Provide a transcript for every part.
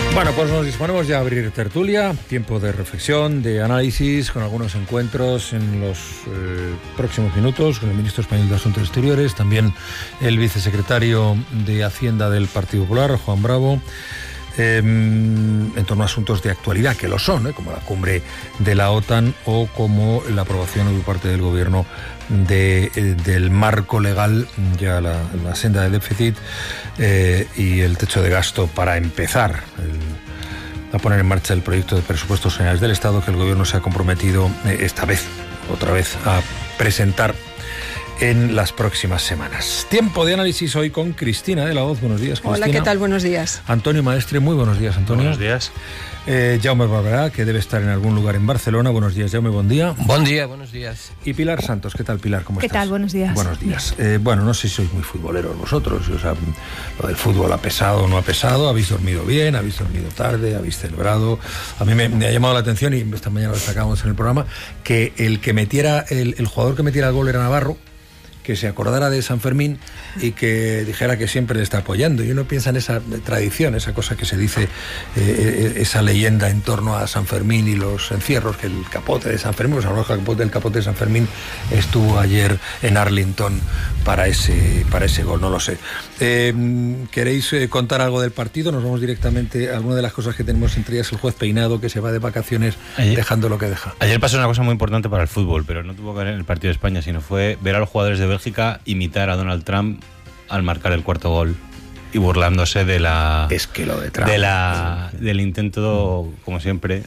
Bueno, pues nos disponemos ya a abrir tertulia, tiempo de reflexión, de análisis, con algunos encuentros en los próximos minutos, con el ministro español de Asuntos Exteriores, también el vicesecretario de Hacienda del Partido Popular, Juan Bravo, en torno a asuntos de actualidad, que lo son, como la cumbre de la OTAN o como la aprobación por parte del Gobierno del marco legal, ya la senda de déficit y el techo de gasto para empezar a poner en marcha el proyecto de presupuestos generales del Estado que el Gobierno se ha comprometido otra vez, a presentar en las próximas semanas. Tiempo de análisis hoy con Cristina de la Hoz. Buenos días, Cristina. Hola, ¿qué tal? Buenos días. Antonio Maestre, muy buenos días, Antonio. Buenos días. Jaume Barberá, que debe estar en algún lugar en Barcelona. Buenos días, Jaume, buen día. Buen día, buenos días. Y Pilar Santos, ¿qué tal, Pilar? ¿Cómo estás? ¿Qué tal? Buenos días. Buenos días. Bueno, no sé si sois muy futboleros vosotros, o sea, lo del fútbol ha pesado o no ha pesado, habéis dormido bien, habéis dormido tarde, habéis celebrado. A mí me ha llamado la atención, y esta mañana lo destacábamos en el programa, que el jugador que metiera el gol era Navarro, que se acordara de San Fermín y que dijera que siempre le está apoyando. Y uno piensa en esa tradición, esa cosa que se dice, esa leyenda en torno a San Fermín y los encierros, que el capote de San Fermín, el capote de San Fermín estuvo ayer en Arlington para ese gol, no lo sé. ¿Queréis contar algo del partido? Nos vamos directamente a alguna de las cosas que tenemos, entre ellas el juez Peinado, que se va de vacaciones dejando lo que deja. Ayer pasó una cosa muy importante para el fútbol, pero no tuvo que ver en el partido de España, sino fue ver a los jugadores de Bélgica imitar a Donald Trump al marcar el cuarto gol y burlándose de la... Es que lo de Trump... del intento, como siempre,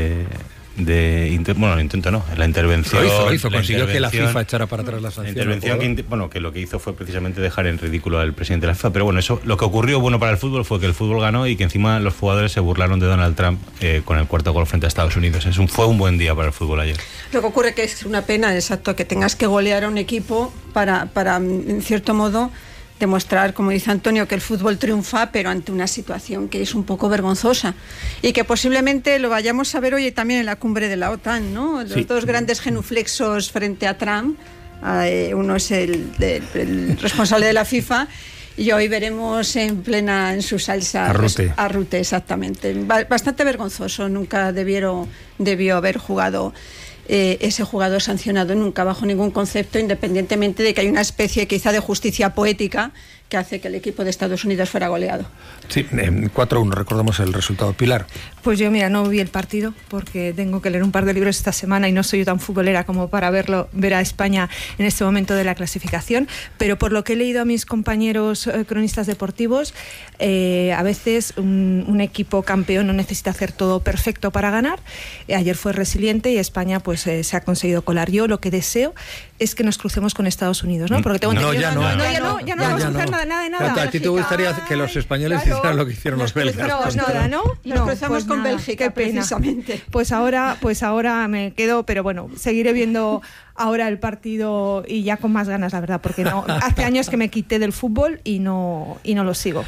la intervención... Lo hizo, consiguió que la FIFA echara para atrás la sanción. La intervención que lo que hizo fue precisamente dejar en ridículo al presidente de la FIFA. Pero bueno, eso, lo que ocurrió bueno para el fútbol fue que el fútbol ganó y que encima los jugadores se burlaron de Donald Trump con el cuarto gol frente a Estados Unidos. Fue un buen día para el fútbol ayer. Lo que ocurre que es una pena, exacto, que tengas que golear a un equipo para en cierto modo, demostrar, como dice Antonio, que el fútbol triunfa, pero ante una situación que es un poco vergonzosa y que posiblemente lo vayamos a ver hoy también en la cumbre de la OTAN, ¿no? Los dos grandes genuflexos frente a Trump, uno es el responsable de la FIFA, y hoy veremos en su salsa a Rute, exactamente. Bastante vergonzoso, nunca debió haber jugado ese jugador sancionado nunca, bajo ningún concepto, independientemente de que hay una especie quizá de justicia poética que hace que el equipo de Estados Unidos fuera goleado. Sí, 4-1, recordamos el resultado. Pilar. Pues yo, mira, no vi el partido porque tengo que leer un par de libros esta semana y no soy yo tan futbolera como para ver a España en este momento de la clasificación, pero por lo que he leído a mis compañeros cronistas deportivos, a veces un equipo campeón no necesita hacer todo perfecto para ganar. Ayer fue resiliente y España pues se ha conseguido colar. Yo lo que deseo es que nos crucemos con Estados Unidos, ¿no? Porque tengo entendido ya no vamos a hacer nada. ¿A ti te gustaría que los españoles hicieran lo que hicieron los belgas? Nos cruzamos con Bélgica, precisamente. Pues ahora me quedo, pero bueno, seguiré viendo ahora el partido y ya con más ganas, la verdad, porque hace años que me quité del fútbol y no lo sigo.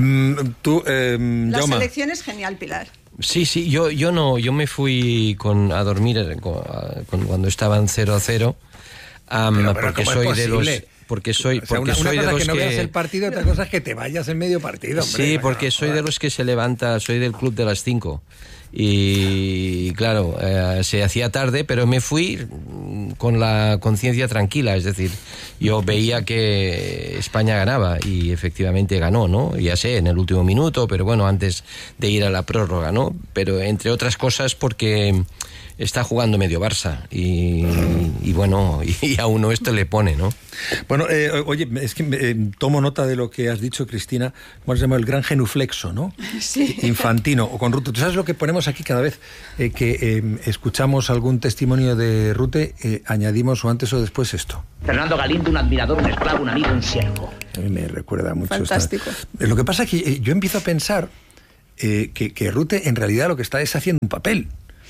La selección es genial, Pilar. Sí, yo me fui a dormir cuando estaban 0-0, porque soy de los... Una cosa es que no veas el partido, otra cosa es que te vayas en medio partido, hombre. Sí, porque soy de los que se levanta, soy del club de las 5. Y claro, se hacía tarde, pero me fui con la conciencia tranquila, es decir, yo veía que España ganaba y efectivamente ganó, ¿no? Ya sé, en el último minuto, pero bueno, antes de ir a la prórroga, ¿no? Pero entre otras cosas porque está jugando medio Barça y bueno, y a uno esto le pone, ¿no? Bueno, oye, es que tomo nota de lo que has dicho, Cristina, como se llama el gran genuflexo, ¿no? Sí. Infantino, o con Rute. ¿Tú sabes lo que ponemos aquí cada vez que escuchamos algún testimonio de Rute? Añadimos o antes o después esto. Fernando Galindo, un admirador, un esclavo, un amigo, un siervo. A mí me recuerda mucho. Fantástico. Lo que pasa es que yo empiezo a pensar que Rute en realidad lo que está es haciendo un papel.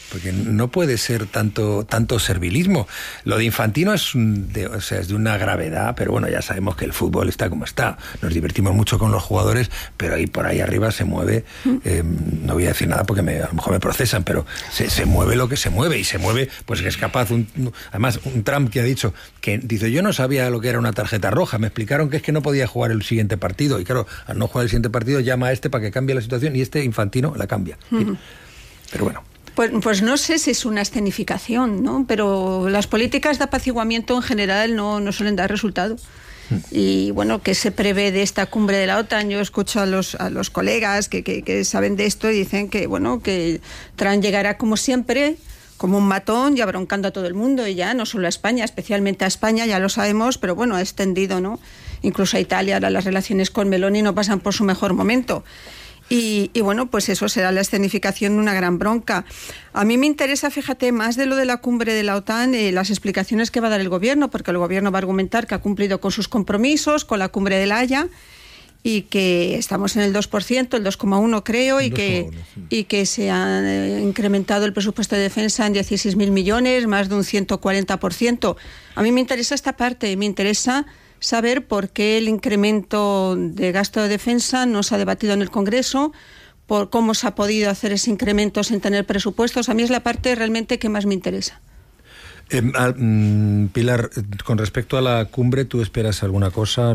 porque no puede ser tanto servilismo. Lo de Infantino es de una gravedad, pero bueno, ya sabemos que el fútbol está como está. Nos divertimos mucho con los jugadores, pero ahí por ahí arriba se mueve, no voy a decir nada porque a lo mejor me procesan, pero se mueve lo que se mueve, y se mueve, pues que es capaz, además un Trump que ha dicho que dice, yo no sabía lo que era una tarjeta roja, me explicaron que es que no podía jugar el siguiente partido, y claro, al no jugar el siguiente partido llama a para que cambie la situación, y Infantino la cambia. Pero bueno. Pues no sé si es una escenificación, ¿no? Pero las políticas de apaciguamiento en general no suelen dar resultado. Y bueno, ¿qué se prevé de esta cumbre de la OTAN? Yo escucho a los colegas que saben de esto y dicen que bueno, que Trump llegará como siempre, como un matón, y abroncando a todo el mundo, y ya no solo a España, especialmente a España, ya lo sabemos, pero bueno, ha extendido, ¿no? Incluso a Italia. Ahora las relaciones con Meloni no pasan por su mejor momento. Y bueno, pues eso será la escenificación de una gran bronca. A mí me interesa, fíjate, más de lo de la cumbre de la OTAN, las explicaciones que va a dar el gobierno, porque el gobierno va a argumentar que ha cumplido con sus compromisos, con la cumbre de La Haya, y que estamos en el 2%, el 2,1 creo, y que se ha incrementado el presupuesto de defensa en 16.000 millones, más de un 140%. A mí me interesa esta parte, me interesa saber por qué el incremento de gasto de defensa no se ha debatido en el Congreso, por cómo se ha podido hacer ese incremento sin tener presupuestos. A mí es la parte realmente que más me interesa. Pilar, con respecto a la cumbre, ¿tú esperas alguna cosa?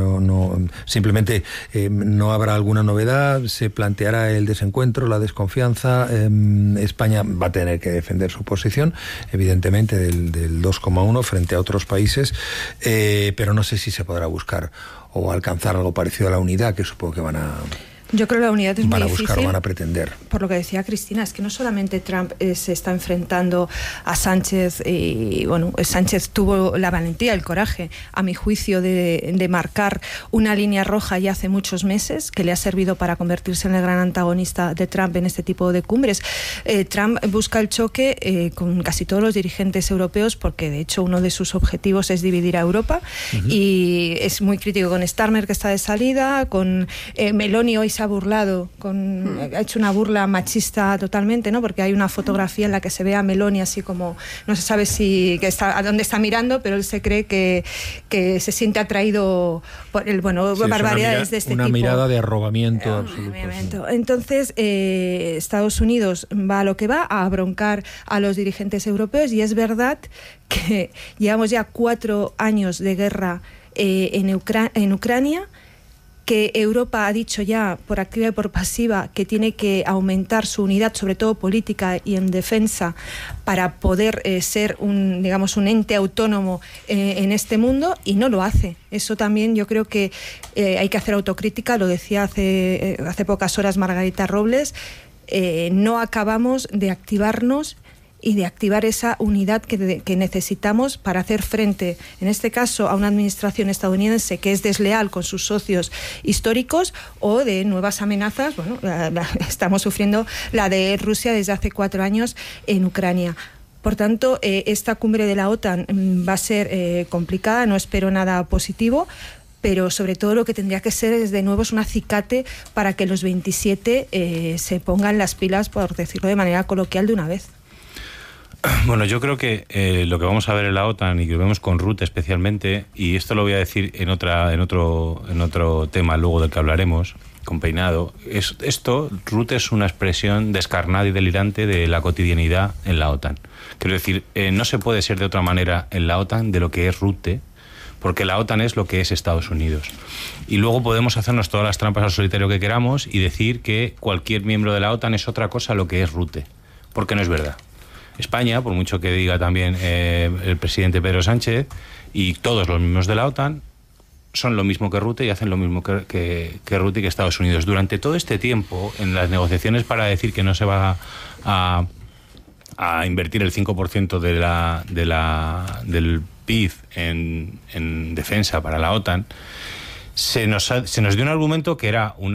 Simplemente no habrá alguna novedad, se planteará el desencuentro, la desconfianza. España va a tener que defender su posición, evidentemente, del 2,1 frente a otros países, pero no sé si se podrá buscar o alcanzar algo parecido a la unidad, que supongo que van a... Yo creo que la unidad es muy difícil. Van a buscar, van a pretender. Por lo que decía Cristina, es que no solamente Trump se está enfrentando a Sánchez, y bueno, Sánchez tuvo la valentía, el coraje, a mi juicio, de marcar una línea roja ya hace muchos meses, que le ha servido para convertirse en el gran antagonista de Trump en este tipo de cumbres. Trump busca el choque con casi todos los dirigentes europeos, porque de hecho uno de sus objetivos es dividir a Europa, y es muy crítico con Starmer, que está de salida, con Meloni. Hoy se ha burlado, ha hecho una burla machista totalmente, ¿no? Porque hay una fotografía en la que se ve a Meloni así como, no se sabe a dónde está mirando, pero él se cree que se siente atraído por barbaridades de este tipo. Una mirada de arrobamiento absoluto. Entonces, Estados Unidos va a lo que va, a abroncar a los dirigentes europeos, y es verdad que llevamos ya 4 años de guerra en Ucrania, que Europa ha dicho ya por activa y por pasiva que tiene que aumentar su unidad, sobre todo política y en defensa, para poder ser un ente autónomo en este mundo, y no lo hace. Eso también yo creo que hay que hacer autocrítica, lo decía hace pocas horas Margarita Robles, no acabamos de activarnos y de activar esa unidad que necesitamos para hacer frente, en este caso, a una administración estadounidense que es desleal con sus socios históricos, o de nuevas amenazas. Bueno, estamos sufriendo la de Rusia desde hace 4 años en Ucrania. Por tanto, esta cumbre de la OTAN va a ser complicada, no espero nada positivo, pero sobre todo lo que tendría que ser es de nuevo un acicate para que los 27 se pongan las pilas, por decirlo de manera coloquial, de una vez. Bueno, yo creo que lo que vamos a ver en la OTAN, y que vemos con Rutte especialmente, y esto lo voy a decir en otro tema luego del que hablaremos, con Peinado, Rutte es una expresión descarnada y delirante de la cotidianidad en la OTAN. Quiero decir, no se puede ser de otra manera en la OTAN de lo que es Rutte, porque la OTAN es lo que es Estados Unidos. Y luego podemos hacernos todas las trampas al solitario que queramos y decir que cualquier miembro de la OTAN es otra cosa a lo que es Rutte, porque no es verdad. España, por mucho que diga también el presidente Pedro Sánchez, y todos los miembros de la OTAN, son lo mismo que Rutte y hacen lo mismo que Rutte y que Estados Unidos. Durante todo este tiempo, en las negociaciones para decir que no se va a invertir el 5% del PIB en defensa para la OTAN, se nos dio un argumento que era un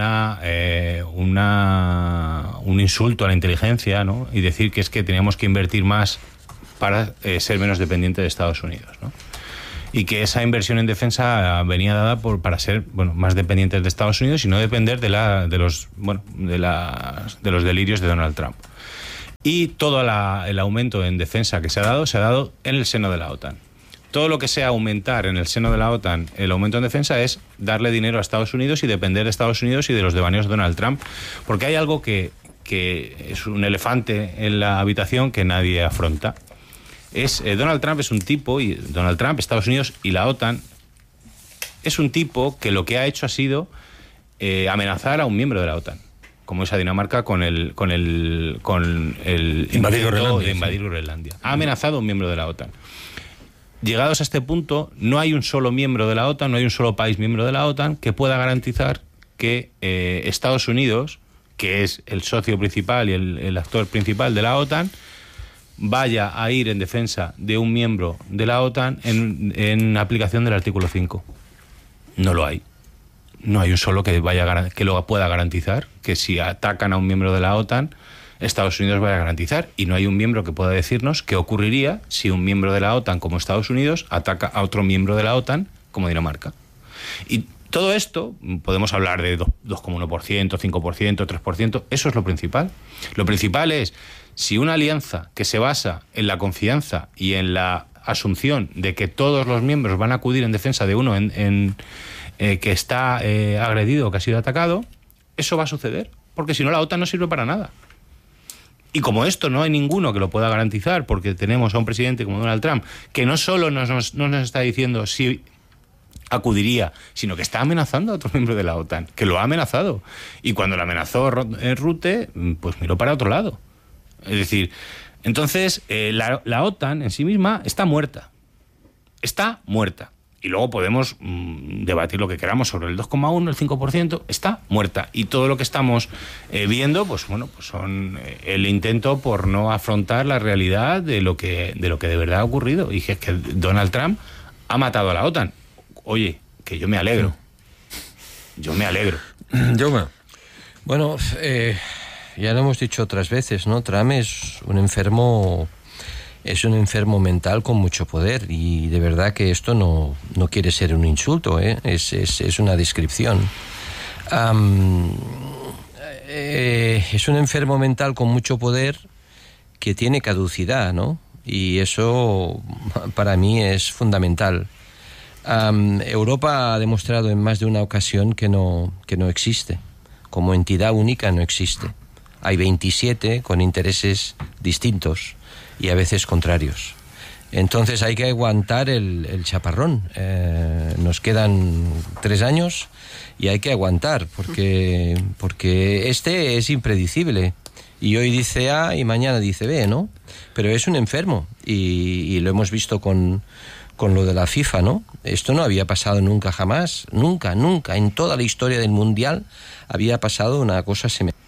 insulto a la inteligencia, ¿no? Y decir que es que teníamos que invertir más para ser menos dependiente de Estados Unidos, ¿no? Y que esa inversión en defensa venía dada para ser más dependientes de Estados Unidos y no depender de los delirios de Donald Trump. Y todo el aumento en defensa que se ha dado en el seno de la OTAN. Todo lo que sea aumentar en el seno de la OTAN el aumento en defensa es darle dinero a Estados Unidos y depender de Estados Unidos y de los devaneos de Donald Trump. Porque hay algo que es un elefante en la habitación que nadie afronta. Donald Trump es un tipo, y Donald Trump, Estados Unidos y la OTAN, es un tipo que lo que ha hecho ha sido amenazar a un miembro de la OTAN, como es a Dinamarca con el intento de invadir Groenlandia. Ha amenazado a un miembro de la OTAN. Llegados a este punto, no hay un solo miembro de la OTAN, no hay un solo país miembro de la OTAN que pueda garantizar que Estados Unidos, que es el socio principal y el actor principal de la OTAN, vaya a ir en defensa de un miembro de la OTAN en aplicación del artículo 5. No lo hay. No hay un solo que lo pueda garantizar, que si atacan a un miembro de la OTAN, Estados Unidos vaya a garantizar. Y no hay un miembro que pueda decirnos qué ocurriría si un miembro de la OTAN como Estados Unidos ataca a otro miembro de la OTAN como Dinamarca. Y todo esto, podemos hablar de 2,1%, 5%, 3%, eso es lo principal. Lo principal es, si una alianza que se basa en la confianza y en la asunción de que todos los miembros van a acudir en defensa de uno que está agredido o que ha sido atacado, eso va a suceder, porque si no la OTAN no sirve para nada. Y como esto no hay ninguno que lo pueda garantizar, porque tenemos a un presidente como Donald Trump, que no solo no nos está diciendo si acudiría, sino que está amenazando a otro miembro de la OTAN, que lo ha amenazado. Y cuando lo amenazó Rutte, pues miró para otro lado. Es decir, entonces la OTAN en sí misma está muerta. Está muerta. Y luego podemos debatir lo que queramos sobre el 2,1, el 5%, está muerta. Y todo lo que estamos viendo, pues son el intento por no afrontar la realidad de lo que de verdad ha ocurrido. Y es que Donald Trump ha matado a la OTAN. Oye, que yo me alegro. Yo me alegro. Bueno, ya lo hemos dicho otras veces, ¿no? Trump es un enfermo mental con mucho poder, y de verdad que esto no quiere ser un insulto, ¿eh? Es una descripción. Es un enfermo mental con mucho poder que tiene caducidad, ¿no? Y eso para mí es fundamental. Europa ha demostrado en más de una ocasión que no existe. Como entidad única no existe. Hay 27 con intereses distintos y a veces contrarios. Entonces hay que aguantar el chaparrón. Nos quedan 3 años y hay que aguantar, porque este es impredecible. Y hoy dice A y mañana dice B, ¿no? Pero es un enfermo, y lo hemos visto con lo de la FIFA, ¿no? Esto no había pasado nunca, jamás, nunca, en toda la historia del Mundial había pasado una cosa semejante.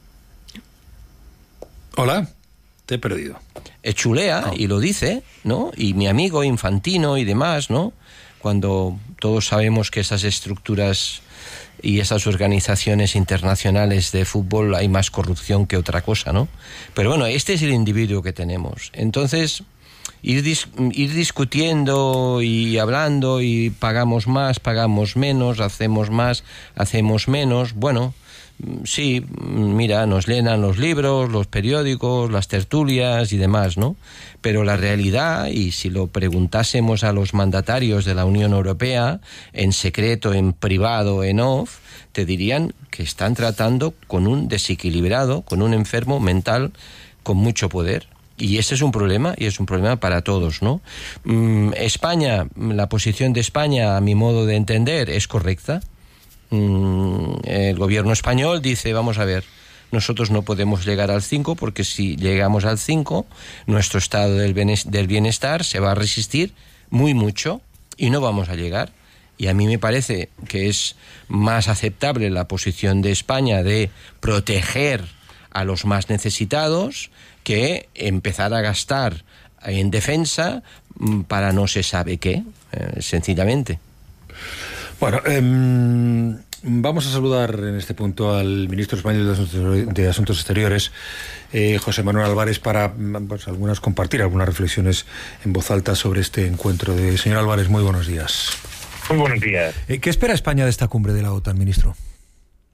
Hola, te he perdido. Chulea, y lo dice, ¿no? Y mi amigo Infantino y demás, ¿no? Cuando todos sabemos que esas estructuras y esas organizaciones internacionales de fútbol hay más corrupción que otra cosa, ¿no? Pero bueno, este es el individuo que tenemos. Entonces, ir discutiendo y hablando, y pagamos más, pagamos menos, hacemos más, hacemos menos, bueno, sí, mira, nos llenan los libros, los periódicos, las tertulias y demás, ¿no? Pero la realidad, y si lo preguntásemos a los mandatarios de la Unión Europea, en secreto, en privado, en off, te dirían que están tratando con un desequilibrado, con un enfermo mental con mucho poder. Y ese es un problema, y es un problema para todos, ¿no? España, la posición de España, a mi modo de entender, es correcta. El gobierno español dice, vamos a ver, nosotros no podemos llegar al 5, porque si llegamos al 5, nuestro estado del bienestar se va a resistir mucho y no vamos a llegar. Y a mí me parece que es más aceptable la posición de España de proteger a los más necesitados que empezar a gastar en defensa para no se sabe qué, sencillamente. Bueno, vamos a saludar en este punto al ministro español de Asuntos Exteriores, José Manuel Álvarez, para compartir algunas reflexiones en voz alta sobre este encuentro. Señor Álvarez, muy buenos días. Muy buenos días. ¿Qué espera España de esta cumbre de la OTAN, ministro?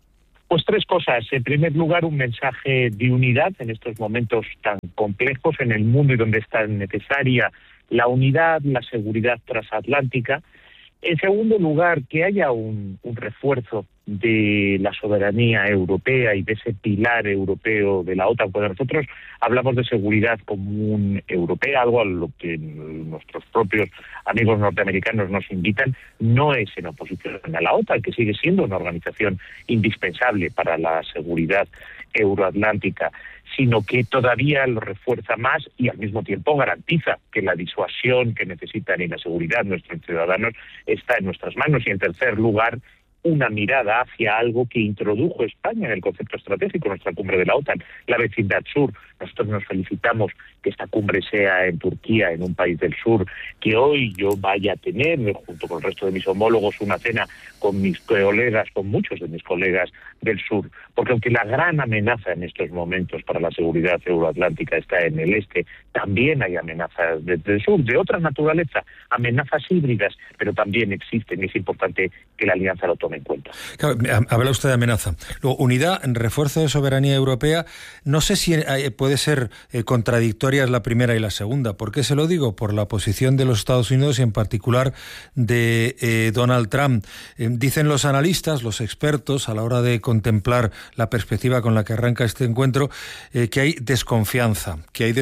Pues tres cosas. En primer lugar, un mensaje de unidad en estos momentos tan complejos en el mundo y donde es tan necesaria la unidad, la seguridad transatlántica. En segundo lugar, que haya un refuerzo de la soberanía europea y de ese pilar europeo de la OTAN. Cuando nosotros hablamos de seguridad común europea, algo a lo que nuestros propios amigos norteamericanos nos invitan, no es en oposición a la OTAN, que sigue siendo una organización indispensable para la seguridad euroatlántica, sino que todavía lo refuerza más y al mismo tiempo garantiza que la disuasión que necesitan y la seguridad de nuestros ciudadanos está en nuestras manos. Y en tercer lugar, una mirada hacia algo que introdujo España en el concepto estratégico, nuestra cumbre de la OTAN, la vecindad sur. Nosotros nos felicitamos que esta cumbre sea en Turquía, en un país del sur, que hoy yo vaya a tener, junto con el resto de mis homólogos, una cena con mis colegas, con muchos de mis colegas del sur. Porque aunque la gran amenaza en estos momentos para la seguridad euroatlántica está en el este, también hay amenazas desde el sur, de otra naturaleza, amenazas híbridas, pero también existen y es importante que la alianza lo tome en cuenta. Claro, habla usted de amenaza. Luego, unidad, refuerzo de soberanía europea. No sé si puede ser contradictorias la primera y la segunda. ¿Por qué se lo digo? Por la posición de los Estados Unidos y en particular de Donald Trump. Dicen los analistas, los expertos, a la hora de contemplar la perspectiva con la que arranca este encuentro, que hay desconfianza.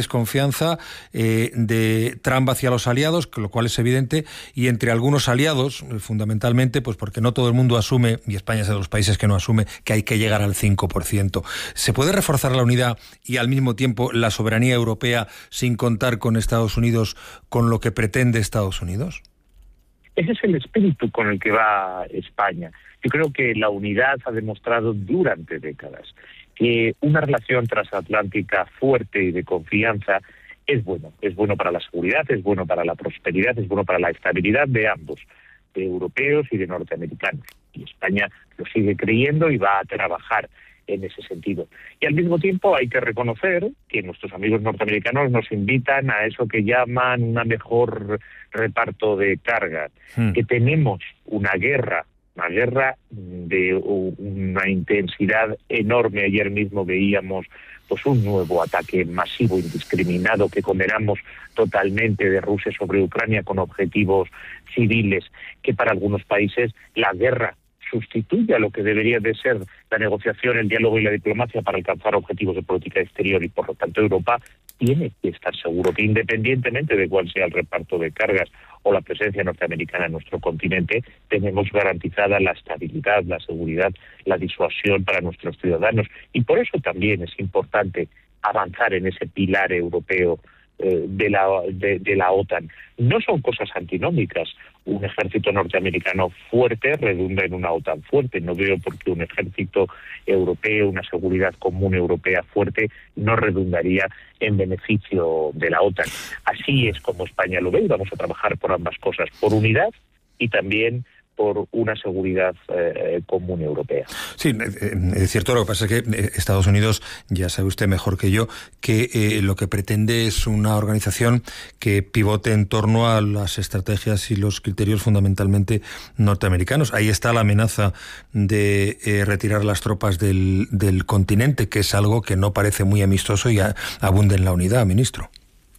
De Trump hacia los aliados, lo cual es evidente, y entre algunos aliados, fundamentalmente, pues porque no todo el mundo asume, y España es de los países que no asume, que hay que llegar al 5%. ¿Se puede reforzar la unidad y al mismo tiempo la soberanía europea sin contar con Estados Unidos, con lo que pretende Estados Unidos? Ese es el espíritu con el que va España. Yo creo que la unidad ha demostrado durante décadas que una relación transatlántica fuerte y de confianza es bueno para la seguridad, es bueno para la prosperidad, es bueno para la estabilidad de ambos, de europeos y de norteamericanos. Y España lo sigue creyendo y va a trabajar en ese sentido. Y al mismo tiempo hay que reconocer que nuestros amigos norteamericanos nos invitan a eso que llaman un mejor reparto de cargas, que tenemos una guerra de una intensidad enorme. Ayer mismo veíamos pues un nuevo ataque masivo, indiscriminado, que condenamos totalmente, de Rusia sobre Ucrania con objetivos civiles, que para algunos países la guerra sustituye a lo que debería de ser la negociación, el diálogo y la diplomacia para alcanzar objetivos de política exterior, y por lo tanto Europa tiene que estar seguro que independientemente de cuál sea el reparto de cargas o la presencia norteamericana en nuestro continente, tenemos garantizada la estabilidad, la seguridad, la disuasión para nuestros ciudadanos. Y por eso también es importante avanzar en ese pilar europeo de la OTAN. No son cosas antinómicas. Un ejército norteamericano fuerte redunda en una OTAN fuerte. No veo por qué un ejército europeo, una seguridad común europea fuerte, no redundaría en beneficio de la OTAN. Así es como España lo ve, y vamos a trabajar por ambas cosas, por unidad y también por una seguridad común europea. Sí, es cierto. Lo que pasa es que Estados Unidos, ya sabe usted mejor que yo, que lo que pretende es una organización que pivote en torno a las estrategias y los criterios fundamentalmente norteamericanos. Ahí está la amenaza de retirar las tropas del continente, que es algo que no parece muy amistoso y abunda en la unidad, ministro.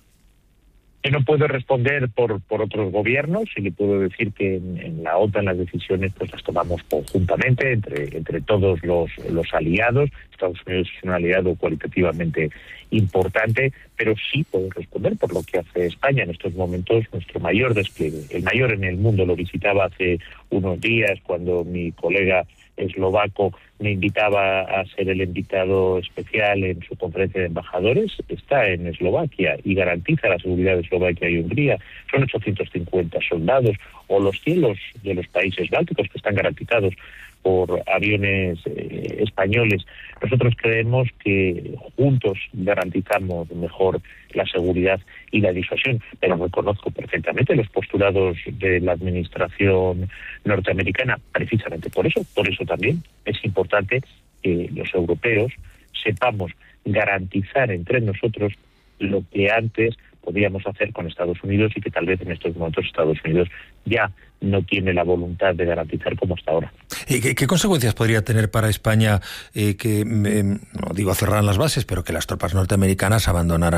Yo no puedo responder por otros gobiernos, y le puedo decir que en la OTAN las decisiones pues las tomamos conjuntamente entre todos los aliados. Estados Unidos es un aliado cualitativamente importante, pero sí puedo responder por lo que hace España en estos momentos. Nuestro mayor despliegue, el mayor en el mundo, lo visitaba hace unos días cuando mi colega eslovaco me invitaba a ser el invitado especial en su conferencia de embajadores, está en Eslovaquia y garantiza la seguridad de Eslovaquia y Hungría. Son 850 soldados, o los cielos de los países bálticos que están garantizados por aviones españoles. Nosotros creemos que juntos garantizamos mejor la seguridad y la disuasión, pero reconozco perfectamente los postulados de la administración norteamericana. Precisamente por eso también es importante que los europeos sepamos garantizar entre nosotros lo que antes podíamos hacer con Estados Unidos y que tal vez en estos momentos Estados Unidos ya no tiene la voluntad de garantizar como hasta ahora. ¿Qué consecuencias podría tener para España que, no digo cerrar las bases, pero que las tropas norteamericanas abandonaran